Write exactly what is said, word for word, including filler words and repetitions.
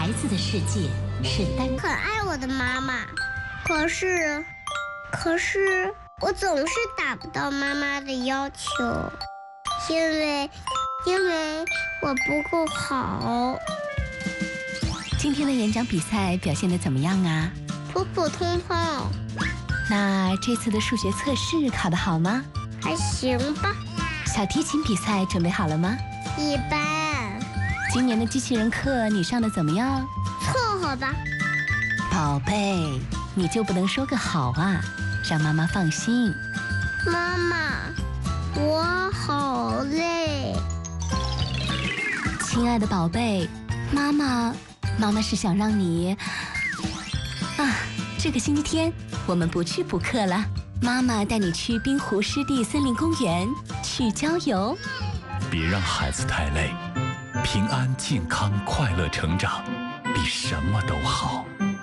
孩子的世界是单很爱我的妈妈，可是，可是我总是达不到妈妈的要求，因为，因为我不够好。 今天的演讲比赛表现得怎么样啊？ 普普通通。 那这次的数学测试考得好吗？ 还行吧。 小提琴比赛准备好了吗？ 一般。 今年的机器人课你上得怎么样？ 凑合吧。 宝贝，你就不能说个好啊，让妈妈放心。 妈妈，我好累。 亲爱的宝贝，妈妈，妈妈是想让你啊，这个星期天我们不去补课了，妈妈带你去滨湖湿地森林公园去郊游。 别让孩子太累，平安、健康、快乐成长，比什么都